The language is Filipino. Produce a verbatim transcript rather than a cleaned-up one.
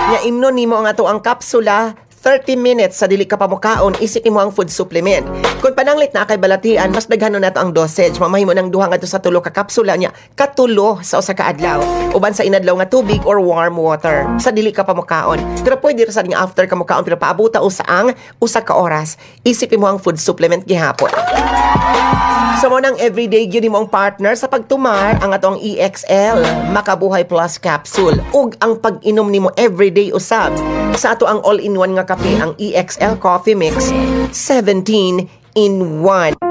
Nya imnon nimo ang ato ang kapsula thirty minutes sa dili ka pa mukaon, isipin mo ang food supplement. Kung pananglit na kay balatian, mas daghanon nato ang dosage. Mamahimo ng duha ngadto sa tulo ka kapsula niya, katulo sa usa ka adlaw. Uban sa inadlaw nga tubig or warm water sa dili ka pa mukaon. Pero pwede ra sa nga after ka mukaon pero paabuta usa ang usa ka oras. Isipin mo ang food supplement gihapon. So mo nang everyday gyud mo ang partner sa pagtumar ang atong E X L Makabuhay Plus Capsule ug ang pag-inom nimo everyday usab sa ato ang all-in-one nga kape ang E X L Coffee Mix seventeen in one.